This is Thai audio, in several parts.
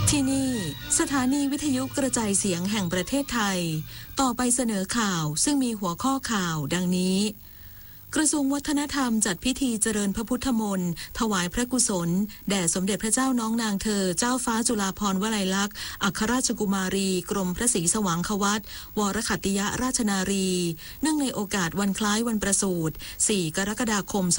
ที่นี่สถานีวิทยุกระจายเสียงแห่งประเทศไทยต่อไปเสนอข่าวซึ่งมีหัวข้อข่าวดังนี้กระทรวงวัฒนธรรมจัดพิธีเจริญพระพุทธมนต์ถวายพระกุศลแด่สมเด็จพระเจ้าน้องนางเธอเจ้าฟ้าจุฬาภรณ์วลัยลักษณ์อัครราชกุมารีกรมพระศรีสว่างควัตรวรขัตติยราชนารีเนื่องในโอกาสวันคล้ายวันประสูติ4 กรกฎาคม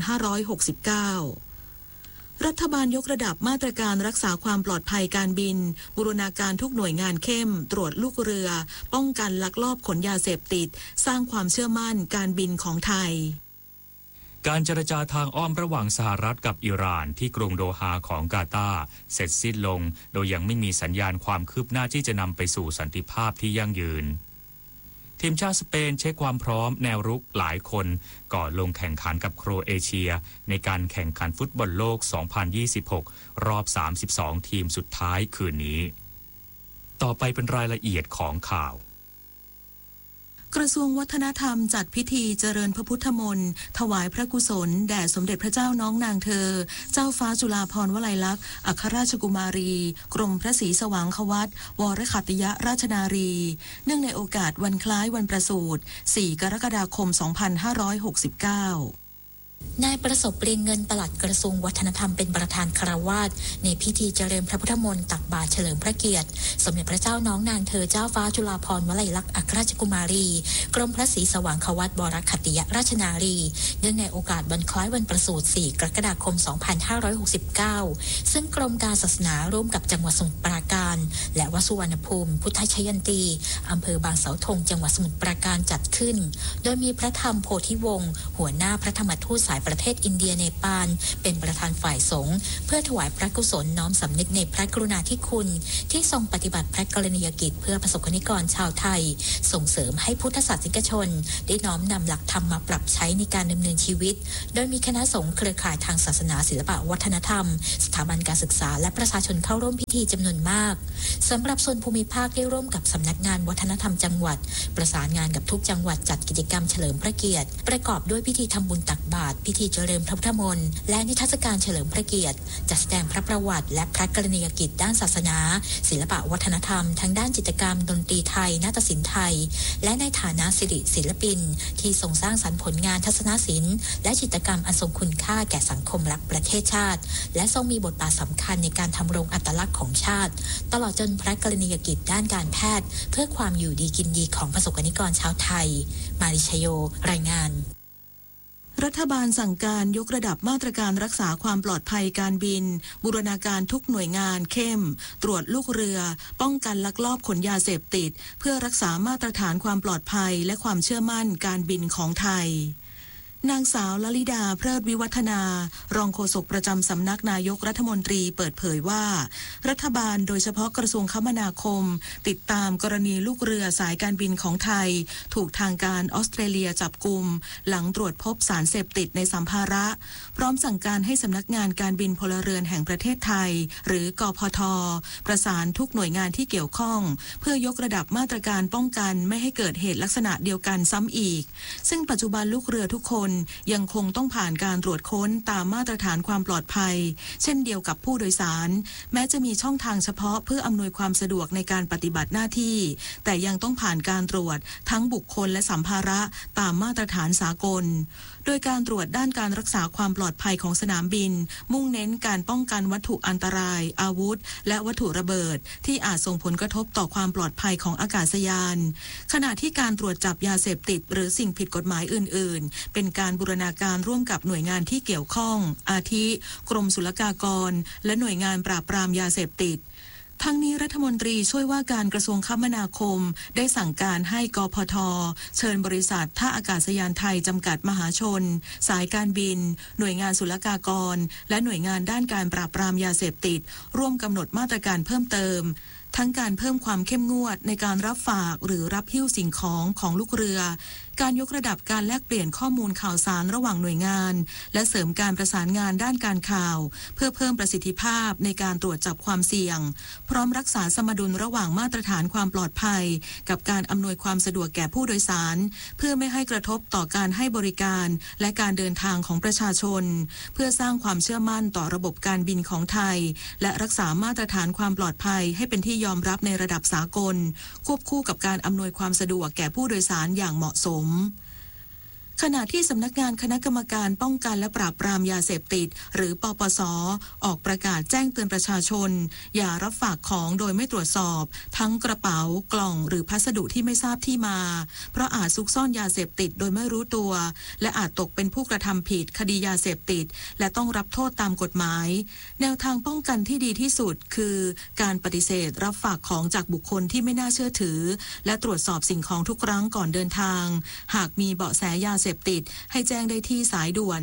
2569รัฐบาลยกระดับมาตรการรักษาความปลอดภัยการบินบูรณาการทุกหน่วยงานเข้มตรวจลูกเรือป้องกันลักลอบขนยาเสพติดสร้างความเชื่อมั่นการบินของไทยการเจรจาทางอ้อมระหว่างสหรัฐกับอิหร่านที่กรุงโดฮาของกาตาร์เสร็จสิ้นลงโดยยังไม่มีสัญญาณความคืบหน้าที่จะนำไปสู่สันติภาพที่ยั่งยืนทีมชาติสเปนเช็คความพร้อมแนวรุกหลายคนก่อนลงแข่งขันกับโครเอเชียในการแข่งขันฟุตบอลโลก 2026 รอบ 32 ทีมสุดท้ายคืนนี้ต่อไปเป็นรายละเอียดของข่าวกระทรวงวัฒนธรรมจัดพิธีเจริญพระพุทธมนต์ถวายพระกุศลแด่สมเด็จพระเจ้าน้องนางเธอเจ้าฟ้าจุฬาภรณ์วลัยลักษณ์อัครราชกุมารีกรมพระศรีสว่างควัตรวรขัตติยราชนารีเนื่องในโอกาสวันคล้ายวันประสูติ4 กรกฎาคม 2569 นายประสบเปรียงเงินปลัดกระทรวงวัฒนธรรมเป็นประธานคารวาสในพิธีเจริญพระพุทธมนต์ตักบาตรเฉลิมพระเกียรติสมเด็จพระเจ้าน้องนางเธอเจ้าฟ้าจุฬาภรณ์วลัยลักษณ์อัครราชกุมารีกรมพระศรีสว่างควัตรวรขัตติยราชนารีเนื่องในโอกาสวันคล้ายวันประสูติ4 กรกฎาคม 2569ซึ่งกรมการศาสนาร่วมกับจังหวัดสมุทรปราการและวัดสุวรรณภูมิพุทธชยันตีอำเภอบางเสาธงจังหวัดสมุทรปราการจัดขึ้นโดยมีพระธรรมโพธิวงศ์หัวหน้าพระธรรมทูตสายประเทศอินเดียเนปาลเป็นประธานฝ่ายสงฆ์เพื่อถวายพระกุศลน้อมสำนึกในพระกรุณาธิคุณที่ทรงปฏิบัติพระกรณียกิจเพื่อประสบกนิกรชาวไทยส่งเสริมให้พุทธศาสนิกชนได้น้อมนำหลักธรรมมาปรับใช้ในการดำเนินชีวิตโดยมีคณะสงฆ์เครือข่ายทางศาสนาศิลปวัฒนธรรมสถาบันการศึกษาและประชาชนเข้าร่วมพิธีจำนวนมากสำหรับส่วนภูมิภาคได้ร่วมกับสำนักงานวัฒนธรรมจังหวัดประสานงานกับทุกจังหวัดจัดกิจกรรมเฉลิมพระเกียรติประกอบด้วยพิธีทำบุญตักบาตรพิธีเจริญพระพุทธมนต์และนิทรรศการเฉลิมพระเกียรติจัดแสดงพระประวัติและพระกรณียกิจด้านศาสนาศิลปวัฒนธรรมทั้งด้านจิตรกรรมดนตรีไทยนาฏศิลป์ไทยและในฐานะศิลปินที่ทรงสร้างสรรค์ผลงานทัศนศิลป์และจิตรกรรมอันทรงคุณค่าแก่สังคมและประเทศชาติและทรงมีบทบาทสำคัญในการทำรงอัตลักษณ์ของชาติตลอดจนพระกรณียกิจด้านการแพทย์เพื่อความอยู่ดีกินดีของประสบกนิกรชาวไทยมาริชโยรายงานรัฐบาลสั่งการยกระดับมาตรการรักษาความปลอดภัยการบินบูรณาการทุกหน่วยงานเข้มตรวจลูกเรือป้องกันลักลอบขนยาเสพติดเพื่อรักษามาตรฐานความปลอดภัยและความเชื่อมั่นการบินของไทยนางสาวลลิดาเพลิดวิวัฒนารองโฆษกประจำสำนักนายกรัฐมนตรีเปิดเผยว่ารัฐบาลโดยเฉพาะกระทรวงคมนาคมติดตามกรณีลูกเรือสายการบินของไทยถูกทางการออสเตรเลียจับกุมหลังตรวจพบสารเสพติดในสัมภาระพร้อมสั่งการให้สำนักงานการบินพลเรือนแห่งประเทศไทยหรือกพท.ประสานทุกหน่วยงานที่เกี่ยวข้องเพื่อยกระดับมาตรการป้องกันไม่ให้เกิดเหตุลักษณะเดียวกันซ้ำอีกซึ่งปัจจุบันลูกเรือทุกคนยังคงต้องผ่านการตรวจค้นตามมาตรฐานความปลอดภัยเช่นเดียวกับผู้โดยสารแม้จะมีช่องทางเฉพาะเพื่ออำนวยความสะดวกในการปฏิบัติหน้าที่แต่ยังต้องผ่านการตรวจทั้งบุคคลและสัมภาระตามมาตรฐานสากลโดยการตรวจด้านการรักษาความปลอดภัยของสนามบินมุ่งเน้นการป้องกันวัตถุอันตรายอาวุธและวัตถุระเบิดที่อาจส่งผลกระทบต่อความปลอดภัยของอากาศยานขณะที่การตรวจจับยาเสพติดหรือสิ่งผิดกฎหมายอื่นๆเป็นการบูรณาการร่วมกับหน่วยงานที่เกี่ยวข้องอาทิกรมศุลกากรและหน่วยงานปราบปรามยาเสพติดทั้งนี้รัฐมนตรีช่วยว่าการกระทรวงคมนาคมได้สั่งการให้กพท.เชิญบริษัทท่าอากาศยานไทยจำกัดมหาชนสายการบินหน่วยงานศุลกากรและหน่วยงานด้านการปราบปรามยาเสพติดร่วมกำหนดมาตรการเพิ่มเติมทั้งการเพิ่มความเข้มงวดในการรับฝากหรือรับหิ้วสิ่งของของลูกเรือ การยกระดับการแลกเปลี่ยนข้อมูลข่าวสารระหว่างหน่วยงานและเสริมการประสานงานด้านการข่าวเพื่อเพิ่มประสิทธิภาพในการตรวจจับความเสี่ยงพร้อมรักษาสมดุลระหว่างมาตรฐานความปลอดภัยกับการอำนวยความสะดวกแก่ผู้โดยสารเพื่อไม่ให้กระทบต่อการให้บริการและการเดินทางของประชาชนเพื่อสร้างความเชื่อมั่นต่อระบบการบินของไทยและรักษามาตรฐานความปลอดภัยให้เป็นที่ยอมรับในระดับสากลควบคู่กับการอำนวยความสะดวกแก่ผู้โดยสารอย่างเหมาะสมขณะที่สำนักงานคณะกรรมการป้องกันและปราบปรามยาเสพติดหรือปปส.ออกประกาศแจ้งเตือนประชาชนอย่ารับฝากของโดยไม่ตรวจสอบทั้งกระเป๋ากล่องหรือพัสดุที่ไม่ทราบที่มาเพราะอาจซุกซ่อนยาเสพติดโดยไม่รู้ตัวและอาจตกเป็นผู้กระทำผิดคดียาเสพติดและต้องรับโทษตามกฎหมายแนวทางป้องกันที่ดีที่สุดคือการปฏิเสธรับฝากของจากบุคคลที่ไม่น่าเชื่อถือและตรวจสอบสิ่งของทุกครั้งก่อนเดินทางหากมีเบาะแสยาเสพติดให้แจ้งได้ที่สายด่วน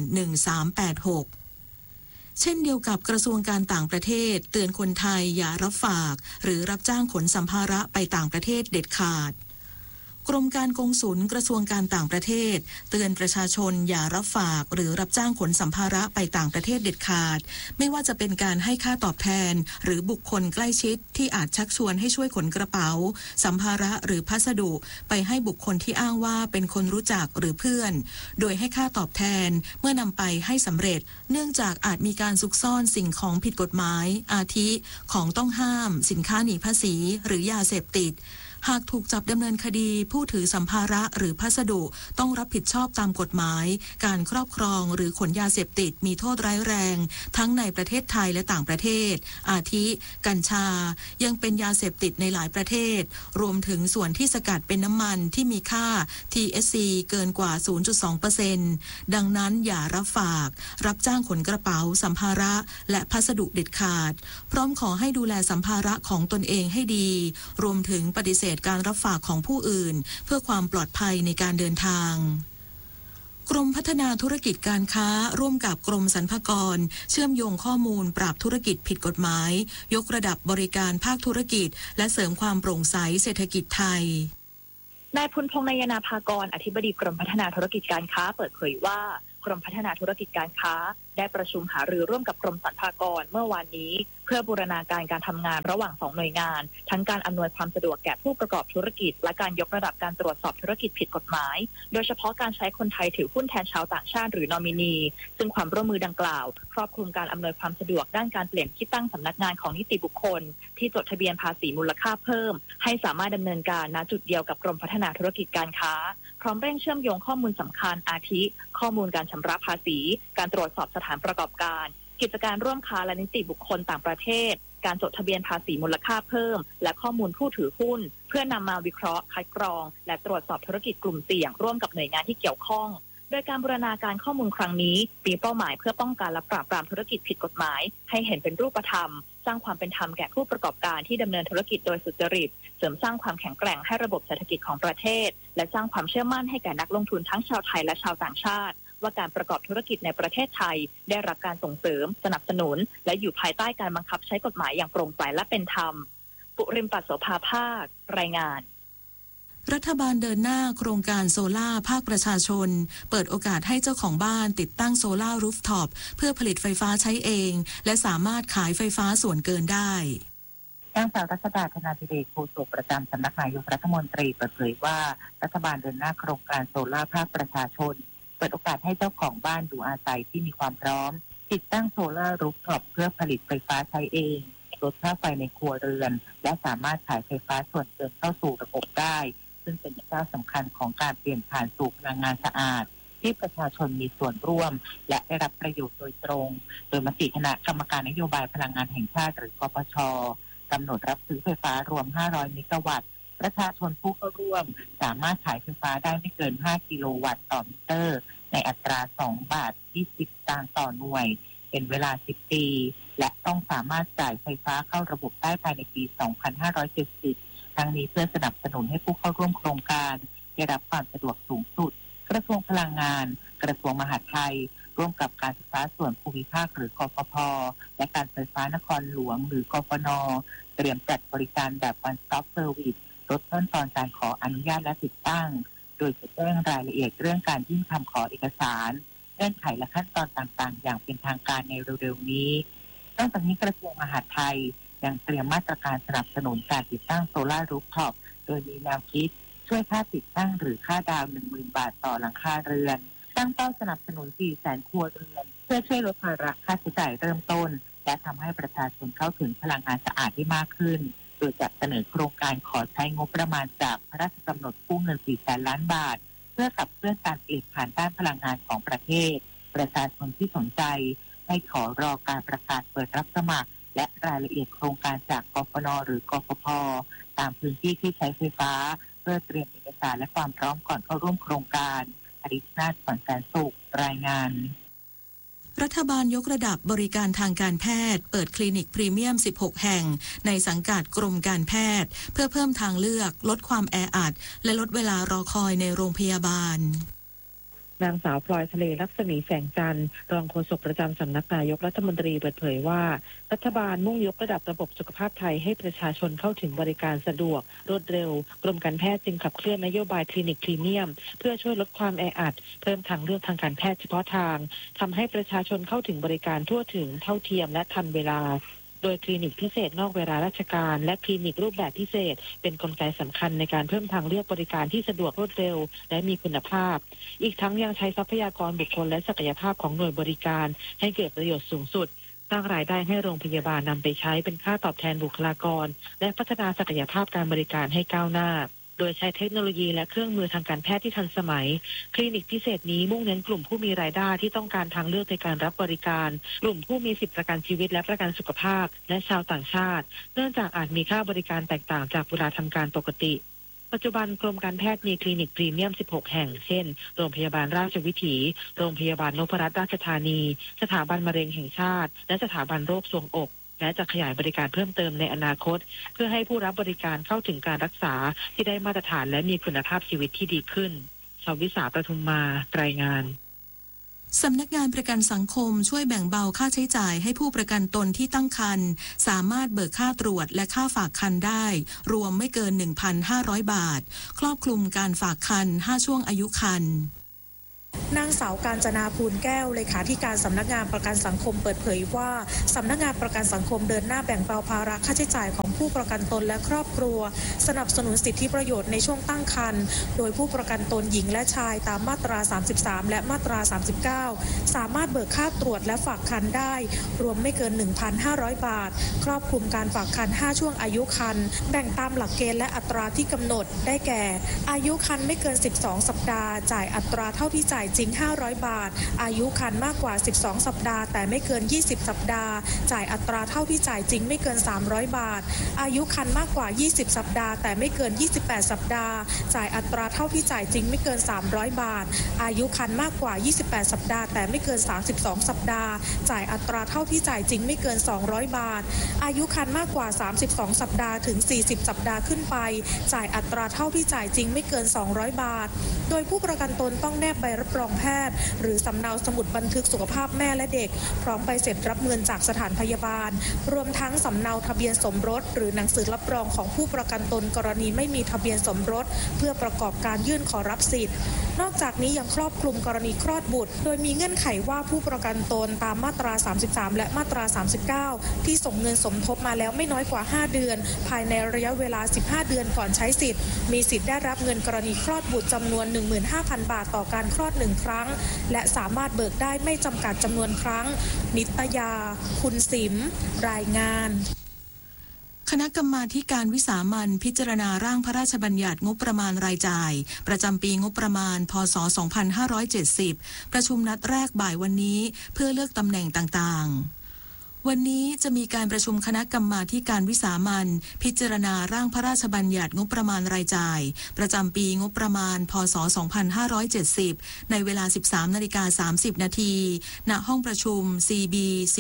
1386เช่นเดียวกับกระทรวงการต่างประเทศเตือนคนไทยอย่ารับฝากหรือรับจ้างขนสัมภาระไปต่างประเทศเด็ดขาดกรมการกงสุลกระทรวงการต่างประเทศเตือนประชาชนอย่ารับฝากหรือรับจ้างขนสัมภาระไปต่างประเทศเด็ดขาดไม่ว่าจะเป็นการให้ค่าตอบแทนหรือบุคคลใกล้ชิดที่อาจชักชวนให้ช่วยขนกระเป๋าสัมภาระหรือพัสดุไปให้บุคคลที่อ้างว่าเป็นคนรู้จักหรือเพื่อนโดยให้ค่าตอบแทนเมื่อนำไปให้สำเร็จเนื่องจากอาจมีการซุกซ่อนสิ่งของผิดกฎหมายอาทิของต้องห้ามสินค้าหนีภาษีหรือยาเสพติดหากถูกจับดำเนินคดีผู้ถือสัมภาระหรือพัสดุต้องรับผิดชอบตามกฎหมายการครอบครองหรือขนยาเสพติดมีโทษร้ายแรงทั้งในประเทศไทยและต่างประเทศอาทิกัญชายังเป็นยาเสพติดในหลายประเทศรวมถึงส่วนที่สกัดเป็นน้ำมันที่มีค่า THC เกินกว่า 0.2% ดังนั้นอย่ารับฝากรับจ้างขนกระเป๋าสัมภาระและพัสดุเด็ดขาดพร้อมขอให้ดูแลสัมภาระของตนเองให้ดีรวมถึงปฏิเสธการรับฝากของผู้อื่นเพื่อความปลอดภัยในการเดินทางกรมพัฒนาธุรกิจการค้าร่วมกับกรมสรรพากรเชื่อมโยงข้อมูลปราบธุรกิจผิดกฎหมายยกระดับบริการภาคธุรกิจและเสริมความโปร่งใสเศรษฐกิจไทยนายพุนพงษ์นายนาภากรอธิบดีกรมพัฒนาธุรกิจการค้าเปิดเผยว่ากรมพัฒนาธุรกิจการค้าได้ประชุมหารือร่วมกับกรมสรรพากรเมื่อวานนี้เพื่อบูรณาการการทำงานระหว่าง2หน่วยงานทั้งการอำนวยความสะดวกแก่ผู้ประกอบธุรกิจและการยกระดับการตรวจสอบธุรกิจผิดกฎหมายโดยเฉพาะการใช้คนไทยถือหุ้นแทนชาวต่างชาติหรือนอมินีซึ่งความร่วมมือดังกล่าวครอบคลุมการอำนวยความสะดวกด้านการเปลี่ยนที่ตั้งสำนักงานของนิติบุคคลที่จดทะเบียนภาษีมูลค่าเพิ่มให้สามารถดำเนินการณจุดเดียวกับกรมพัฒนาธุรกิจการค้าพร้อมเร่งเชื่อมโยงข้อมูลสำคัญอาทิข้อมูลการชำระภาษีการตรวจสอบสถานประกอบการกิจการร่วมค้าและนิติบุคคลต่างประเทศการจดทะเบียนภาษีมูลค่าเพิ่มและข้อมูลผู้ถือหุ้นเพื่อนำมาวิเคราะห์คัดกรองและตรวจสอบธุรกิจกลุ่มเสี่ยงร่วมกับหน่วยงานที่เกี่ยวข้องโดยการบูรณาการข้อมูลครั้งนี้มีเป้าหมายเพื่อป้องกันและปราบปรามธุรกิจผิดกฎหมายให้เห็นเป็นรูปธรรมสร้างความเป็นธรรมแก่ผู้ประกอบการที่ดำเนินธุรกิจโดยสุจริตเสริมสร้างความแข็งแกร่งให้ระบบเศรษฐกิจของประเทศและสร้างความเชื่อมั่นให้แก่นักลงทุนทั้งชาวไทยและชาวต่างชาติว่าการประกอบธุรกิจในประเทศไทยได้รับการส่งเสริมสนับสนุนและอยู่ภายใต้การบังคับใช้กฎหมายอย่างโปร่งใสและเป็นธรรมปุริมปัสโสภาภาครายงานรัฐบาลเดินหน้าโครงการโซล่าภาคประชาชนเปิดโอกาสให้เจ้าของบ้านติดตั้งโซล่ารูฟท็อปเพื่อผลิตไฟฟ้าใช้เองและสามารถขายไฟฟ้าส่วนเกินได้นางสาวรัชดาธนาธิเดชโฆษกประจำสำนักนายกรัฐมนตรีเปิดเผยว่ารัฐบาลเดินหน้าโครงการโซล่าภาคประชาชนเปิดโอกาสให้เจ้าของบ้านอยู่อาศัยที่มีความพร้อมติดตั้งโซล่ารูฟท็อปเพื่อผลิตไฟฟ้าใช้เองลดค่าไฟในครัวเรือนและสามารถขายไฟฟ้าส่วนเกินเข้าสู่ระบบได้ซึ่งเป็นก้าวสำคัญของการเปลี่ยนผ่านสู่พลังงานสะอาดที่ประชาชนมีส่วนร่วมและได้รับประโยชน์โดยตรงโดยมติคณะกรรมการนโยบายพลังงานแห่งชาติหรือกปช.กำหนดรับซื้อไฟฟ้ารวม500เมกะวัตต์ประชาชนผู้เข้าร่วมสามารถขายไฟฟ้าได้ไม่เกิน5กิโลวัตต์ต่อมิเตอร์ในอัตรา2 บาท20 สตางค์ต่อหน่วยเป็นเวลา10 ปีและต้องสามารถจ่ายไฟฟ้าเข้าระบบได้ภายในปี 2570 ทั้งนี้เพื่อสนับสนุนให้ผู้เข้าร่วมโครงการได้รับความสะดวกสูงสุดกระทรวงพลังงานกระทรวงมหาดไทยร่วมกับการไฟฟ้าส่วนภูมิภาคหรือกฟผ.และการไฟฟ้านครหลวงหรือกฟน.เตรียมจัดบริการแบบ One Stop Service ลดขั้นตอนการขออนุญาตและติดตั้งโดยจะแจ้งรายละเอียดเรื่องการยื่นคำขอเอกสารเงื่อนไขและขั้นตอนต่างๆอย่างเป็นทางการในเร็วๆนี้นอกจากนี้กระทรวงมหาดไทยยังเตรียมมาตรการสนับสนุนการติดตั้งโซลาร์รูฟท็อปโดยมีแนวคิดช่วยค่าติดตั้งหรือค่าดาวน์ 10,000 บาทต่อหลังคาเรือนตั้งเป้าสนับสนุน 400,000 ครัวเรือนเพื่อช่วยลดภาระค่าใช้จ่ายเริ่มต้นและทำให้ประชาชนเข้าถึงพลังงานสะอาดได้มากขึ้นโดยจะเสนอโครงการขอใช้งบประมาณจากพระราชกำหนดกู้เงิน 400,000 ล้านบาทเพื่อขับเคลื่อนการเปลี่ยนผ่านด้านพลังงานของประเทศประชาชนที่สนใจให้ขอรอการประกาศเปิดรับสมัครและรายละเอียดโครงการจากกฟน.หรือกฟผ.ตามพื้นที่ที่ใช้ไฟฟ้าเพื่อเตรียมเอกสารและความพร้อมก่อนเข้าร่วมโครงการอดิษนาถ ขวัญแสนสุขรายงานรัฐบาลยกระดับบริการทางการแพทย์เปิดคลินิกพรีเมียม 16 แห่งในสังกัดกรมการแพทย์เพื่อเพิ่มทางเลือกลดความแออัดและลดเวลารอคอยในโรงพยาบาลนางสาวพลอยทะเลลักษมีแสงจันทร์รองโฆษกประจำสำนักนายกรัฐมนตรีเปิดเผยว่ารัฐบาลมุ่งยกระดับระบบสุขภาพไทยให้ประชาชนเข้าถึงบริการสะดวกรวดเร็วกรมการแพทย์จึงขับเคลื่อนนโยบายคลินิกพรีเมียมเพื่อช่วยลดความแออัดเพิ่มทางเลือกทางการแพทย์เฉพาะทางทำให้ประชาชนเข้าถึงบริการทั่วถึงเท่าเทียมและทันเวลาโดยคลินิกพิเศษนอกเวลาราชการและคลินิกรูปแบบพิเศษเป็นกลไกสำคัญในการเพิ่มทางเลือกบริการที่สะดวกรวดเร็วและมีคุณภาพอีกทั้งยังใช้ทรัพยากรบุคคลและศักยภาพของหน่วยบริการให้เกิดประโยชน์สูงสุดสร้างรายได้ให้โรงพยาบาลนำไปใช้เป็นค่าตอบแทนบุคลากรและพัฒนาศักยภาพการบริการให้ก้าวหน้าโดยใช้เทคโนโลยีและเครื่องมือทางการแพทย์ที่ทันสมัยคลินิกพิเศษนี้มุ่งเน้นกลุ่มผู้มีรายได้ที่ต้องการทางเลือกในการรับบริการกลุ่มผู้มีสิทธิประกันชีวิตและประกันสุขภาพและชาวต่างชาติเนื่องจากอาจมีค่าบริการแตกต่างจากเวลาทำการปกติปัจจุบันกรมการแพทย์มีคลินิกพรีเมียม 16 แห่งเช่นโรงพยาบาลราชวิถีโรงพยาบาลนพรัตน์ราชธานีสถาบันมะเร็งแห่งชาติและสถาบันโรคทรวงอกและจะขยายบริการเพิ่มเติมในอนาคตเพื่อให้ผู้รับบริการเข้าถึงการรักษาที่ได้มาตรฐานและมีคุณภาพชีวิตที่ดีขึ้นชวิสาประทุมมารายงานสำนักงานประกันสังคมช่วยแบ่งเบาค่าใช้จ่ายให้ผู้ประกันตนที่ตั้งครรภ์สามารถเบิกค่าตรวจและค่าฝากครรภ์ได้รวมไม่เกิน 1,500 บาทครอบคลุมการฝากครรภ์5ช่วงอายุครรภ์นางสาวกาญจนาภูลแก้วเลขาธิการสำนักงานประกันสังคมเปิดเผยว่าสำนักงานประกันสังคมเดินหน้าแบ่งเบาภาระค่าใช้จ่ายของผู้ประกันตนและครอบครัวสนับสนุนสิทธิประโยชน์ในช่วงตั้งครรภ์โดยผู้ประกันตนหญิงและชายตามมาตรา 33 และมาตรา 39 สามารถเบิกค่าตรวจและฝากครรภ์ได้รวมไม่เกิน 1,500 บาทครอบคลุมการฝากครรภ์5ช่วงอายุครรภ์แบ่งตามหลักเกณฑ์และอัตราที่กำหนดได้แก่อายุครรภ์ไม่เกิน 12 สัปดาห์จ่ายอัตราเท่าที่จ่ายจริง500 บาทอายุครรภ์มากกว่า 12 สัปดาห์แต่ไม่เกิน 20 สัปดาห์จ่ายอัตราเท่าที่จ่ายจริงไม่เกิน 300 บาทอายุครรภ์มากกว่า 20 สัปดาห์แต่ไม่เกิน 28 สัปดาห์จ่ายอัตราเท่าที่จ่ายจริงไม่เกิน 300 บาทอายุครรภ์มากกว่า 28 สัปดาห์แต่ไม่เกิน 32 สัปดาห์จ่ายอัตราเท่าที่จ่ายจริงไม่เกิน 200 บาทอายุครรภ์มากกว่า 32 สัปดาห์ถึง 40 สัปดาห์ขึ้นไปจ่ายอัตราเท่าที่จ่ายจริงไม่เกิน 200 บาทโดยผู้ประกันตนต้องแนบใบรับรองแพทย์หรือสำเนาสมุดบันทึกสุขภาพแม่และเด็กพร้อมใบเสร็จรับเงินจากสถานพยาบาลรวมทั้งสำเนาทะเบียนสมรสหรือหนังสือรับรองของผู้ประกันตนกรณีไม่มีทะเบียนสมรสเพื่อประกอบการยื่นขอรับสิทธิ์นอกจากนี้ยังครอบคลุมกรณีคลอดบุตรโดยมีเงื่อนไขว่าผู้ประกันตนตามมาตรา 33 และมาตรา 39 ที่ส่งเงินสมทบมาแล้วไม่น้อยกว่า 5 เดือนภายในระยะเวลา 15 เดือนก่อนใช้สิทธิ์มีสิทธิ์ได้รับเงินกรณีคลอดบุตรจำนวน 15,000 บาทต่อการคลอด1ครั้งและสามารถเบิกได้ไม่จำกัดจำนวนครั้งนิตยาคุณสิมรายงานคณะกรรมาธิการวิสามัญพิจารณาร่างพระราชบัญญัติงบประมาณรายจ่ายประจำปีงบประมาณพ.ศ. 2570ประชุมนัดแรกบ่ายวันนี้เพื่อเลือกตำแหน่งต่างๆวันนี้จะมีการประชุมคณะกรรมาธิการวิสามัญพิจารณาร่างพระราชบัญญัติงบประมาณรายจ่ายประจำปีงบประมาณพ.ศ. 2570ในเวลา 13:30 น.ณห้องประชุม CB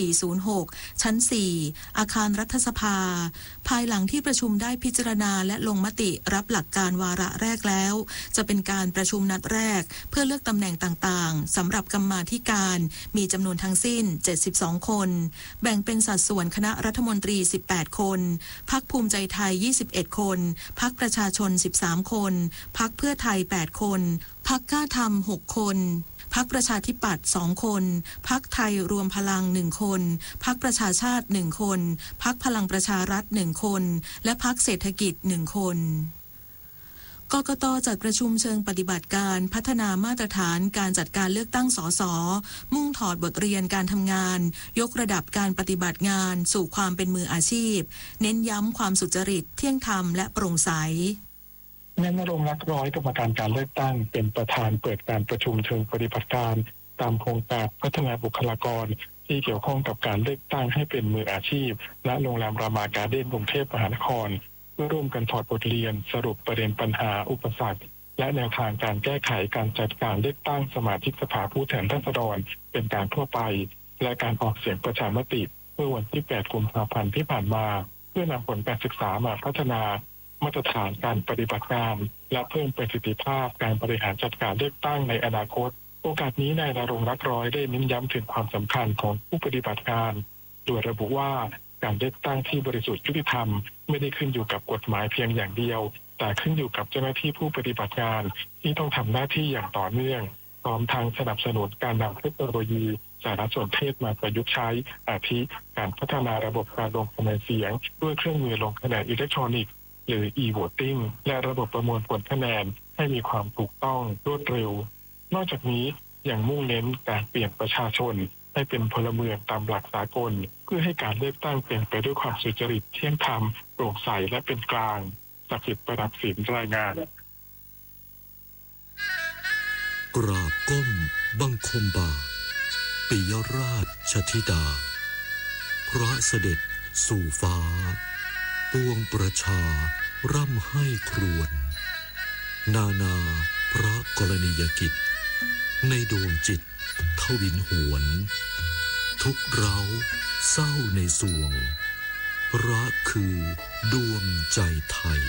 406 ชั้น 4 อาคารรัฐสภาภายหลังที่ประชุมได้พิจารณาและลงมติรับหลักการวาระแรกแล้วจะเป็นการประชุมนัดแรกเพื่อเลือกตำแหน่งต่างๆสำหรับกรรมาธิการมีจำนวนทั้งสิ้น72คนแบ่งเป็นสัดส่วนคณะรัฐมนตรี18คนพรรคภูมิใจไทย21คนพรรคประชาชน13คนพรรคเพื่อไทย8คนพรรคกล้าทำ6คนพรรคประชาธิปัตย์2คนพรรคไทยรวมพลัง1คนพรรคประชาชาติ1คนพรรคพลังประชารัฐ1คนและพรรคเศรษฐกิจ1คนกกต.จัดประชุมเชิงปฏิบัติการพัฒนามาตรฐานการจัดการเลือกตั้งสส.มุ่งถอดบทเรียนการทำงานยกระดับการปฏิบัติงานสู่ความเป็นมืออาชีพเน้นย้ำความสุจริตเที่ยงธรรมและโปร่งใสนายณรงค์ ลักษณ์ร้อยกรรมการการเลือกตั้งเป็นประธานเปิดการประชุมเชิงปฏิบัติการตามโครงการพัฒนาบุคลากรที่เกี่ยวข้องกับการเลือกตั้งให้เป็นมืออาชีพและโรงแรมรามาการ์เด้นกรุงเทพมหานครเพื่อร่วมกันถอดบทเรียนสรุปประเด็นปัญหาอุปสรรคและแนวทางการแก้ไขการจัดการเลือกตั้งสมาชิกสภาผู้แทนราษฎรเป็นการทั่วไปและการออกเสียงประชามติเมื่อวันที่ 8 กุมภาพันธ์ที่ผ่านมาเพื่อนำผลการศึกษามาพัฒนามาตรฐานการปฏิบัติงานและเพิ่มประสิทธิภาพการบริหารจัดการเลือกตั้งในอนาคตโอกาสนี้นายณรงค์ ลักษณ์ร้อยได้เน้นย้ำถึงความสำคัญของผู้ปฏิบัติงานโดยระบุว่าการเลือกตั้งที่บริสุทธิ์ยุติธรรมไม่ได้ขึ้นอยู่กับกฎหมายเพียงอย่างเดียวแต่ขึ้นอยู่กับเจ้าหน้าที่ผู้ปฏิบัติงานที่ต้องทำหน้าที่อย่างต่อเนื่องพร้อมทั้งสนับสนุนการนำเทคโนโลยีสารสนเทศมาประยุกต์ใช้อาทิการพัฒนาระบบการลงคะแนนเสียงด้วยเครื่องมือลงคะแนนอิเล็กทรอนิกส์หรือ e-voting และระบบประมวลผลคะแนนให้มีความถูกต้องรวดเร็วนอกจากนี้ยังมุ่งเน้นการเปลี่ยนประชาชนให้เป็นพลเมืองตามหลักสากลเพื่อให้การเลือกตั้งเป็นไปด้วยความสุจริตเที่ยงธรรมโปร่งใสและเป็นกลางศักดิ์สิทธิ์ประดับศิลป์รายงานกราบก้มบังคมบาทปิยราชธิดาพระเสด็จสู่ฟ้าปวงประชาร่ำให้ครวญนานาพระกรณียกิจในดวงจิตทวินหวนทุกเร้าเศร้าในสวงพระคือดวงใจไทย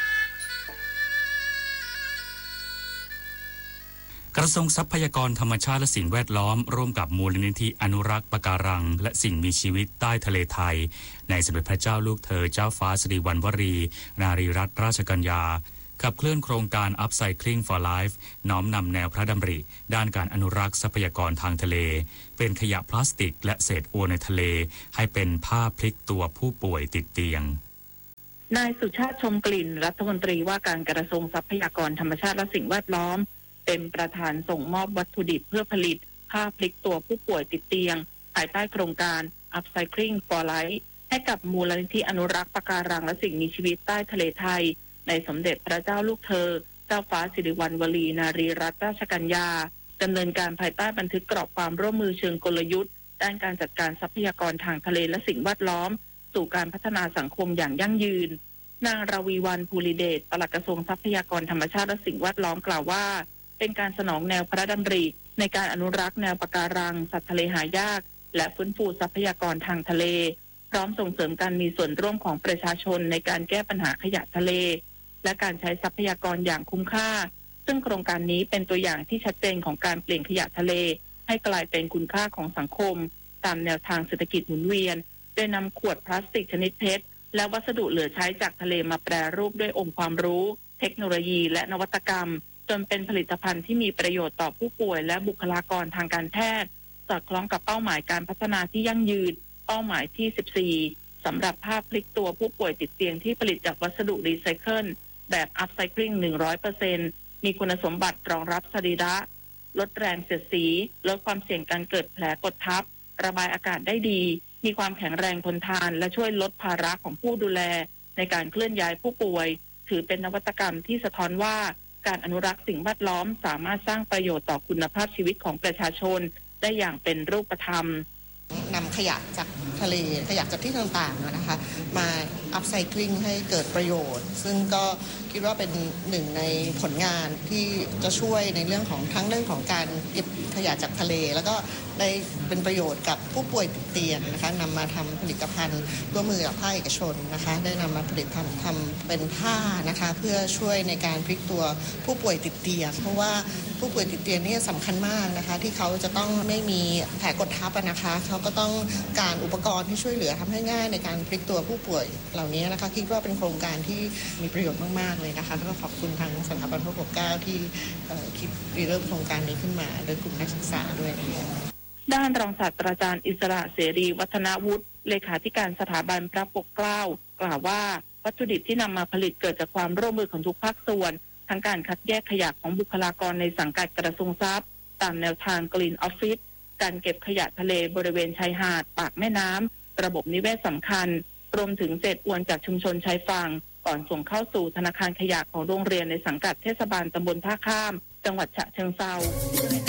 กระทรวงทรัพยากรธรรมชาติและสิ่งแวดล้อมร่วมกับมูลนิธิอนุรักษ์ปะการังและสิ่งมีชีวิตใต้ทะเลไทยในสมเด็จพระเจ้าลูกเธอเจ้าฟ้าสิริวัณวรีนารีรัตนราชกัญญาขับเคลื่อนโครงการ Upcycling for Life น้อมนำแนวพระดำริด้านการอนุรักษ์ทรัพยากรทางทะเลเป็นขยะพลาสติกและเศษอวนในทะเลให้เป็นผ้าพลิกตัวผู้ป่วยติดเตียงนายสุชาติชมกลิ่นรัฐมนตรีว่าการกระทรวงทรัพยากรธรรมชาติและสิ่งแวดล้อมเป็นประธานส่งมอบวัตถุดิบเพื่อผลิตผ้าพลิกตัวผู้ป่วยติดเตียงภายใต้โครงการ Upcycling for Life ให้กับมูลนิธิอนุรักษ์ปะการังและสิ่งมีชีวิตใต้ทะเลไทยในสมเด็จพระเจ้าลูกเธอเจ้าฟ้าสิริวัณวรีนารีรัตนราชกัญญาดำเนินการภายใต้บันทึกกรอบความร่วมมือเชิงกลยุทธ์ด้านการจัดการทรัพยากรทางทะเลและสิ่งแวดล้อมสู่การพัฒนาสังคมอย่างยั่งยืนนางราวีวรรณภูริเดชปลัดกระทรวงทรัพยากรธรรมชาติและสิ่งแวดล้อมกล่าวว่าเป็นการสนองแนวพระดำริในการอนุรักษ์แนวปะการังสัตว์ทะเลหายากและฟื้นฟูทรัพยากรทางทะเลพร้อมส่งเสริมการมีส่วนร่วมของประชาชนในการแก้ปัญหาขยะทะเลและการใช้ทรัพยากรอย่างคุ้มค่าซึ่งโครงการนี้เป็นตัวอย่างที่ชัดเจนของการเปลี่ยนขยะทะเลให้กลายเป็นคุณค่าของสังคมตามแนวทางเศรษฐกิจหมุนเวียนโดยนำขวดพลาสติกชนิดเพชรและวัสดุเหลือใช้จากทะเลมาแปรรูปด้วยองค์ความรู้เทคโนโลยีและนวัตกรรมจนเป็นผลิตภัณฑ์ที่มีประโยชน์ต่อผู้ป่วยและบุคลากรทางการแพทย์สอดคล้องกับเป้าหมายการพัฒนาที่ยั่งยืนเป้าหมายที่14สำหรับผ้าพลิกตัวผู้ป่วยติดเตียงที่ผลิตจากวัสดุรีไซเคิลแบบ Upcycling 100% มีคุณสมบัติรองรับสรีระลดแรงเสียดสีลดความเสี่ยงการเกิดแผลกดทับระบายอากาศได้ดีมีความแข็งแรงทนทานและช่วยลดภาระของผู้ดูแลในการเคลื่อนย้ายผู้ป่วยถือเป็นนวัตกรรมที่สะท้อนว่าการอนุรักษ์สิ่งแวดล้อมสามารถสร้างประโยชน์ต่อคุณภาพชีวิตของประชาชนได้อย่างเป็นรูปธรรมนำขยะจากทะเลขยะจากที่ต่างๆนะคะมาอัพไซคลิงให้เกิดประโยชน์ซึ่งก็คิดว่าเป็นหนึ่งในผลงานที่จะช่วยในเรื่องของทั้งเรื่องของการเก็บขยะจากทะเลแล้วก็ได้เป็นประโยชน์กับผู้ป่วยติดเตียงนะคะนำมาทำผลิตภัณฑ์ร่วมมือกับภาคเอกชนนะคะได้นำมาผลิตทำเป็นผ้านะคะเพื่อช่วยในการพลิกตัวผู้ป่วยติดเตียงเพราะว่าผู้ป่วยติดเตียงนี่สำคัญมากนะคะที่เขาจะต้องไม่มีแผลกดทับนะคะเขาก็ต้องการอุปกรณ์ที่ช่วยเหลือทำให้ง่ายในการพลิกตัวผู้ป่วยเหล่านี้นะคะคิดว่าเป็นโครงการที่มีประโยชน์มากๆเลยนะคะแล้วก็ขอบคุณทางสถาบันพระปกเกล้าที่คิดเริ่มโครงการนี้ขึ้นมาโดยกลุ่มนักศึกษาด้วยด้านรองศาสตราจารย์อิสระเสรีวัฒนวุฒิเลขาธิการสถาบันพระปกเกล้ากล่าวว่าวัตถุดิบที่นำมาผลิตเกิดจากความร่วมมือของทุกภาคส่วนทั้งการคัดแยกขยะของบุคลากรในสังกัดกระทรวงทรัพย์ตามแนวทาง Green Office การเก็บขยะทะเลบริเวณชายหาดปากแม่น้ำระบบนิเวศสำคัญรวมถึงเศษอวนจากชุมชนชายฝั่งก่อนส่งเข้าสู่ธนาคารขยะของโรงเรียนในสังกัดเทศบาลตำบลท่าข้ามจังหวัดฉะเชิงเทรา